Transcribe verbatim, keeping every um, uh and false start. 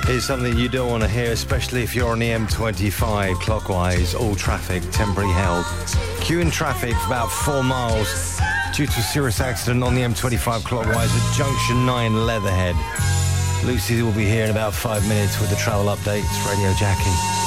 is something you don't want to hear, especially if you're on the M twenty-five clockwise, all traffic temporarily held. Queue in traffic for about four miles due to a serious accident on the M twenty-five clockwise at Junction nine, Leatherhead. Lucy will be here in about five minutes with the travel updates. Radio Jackie.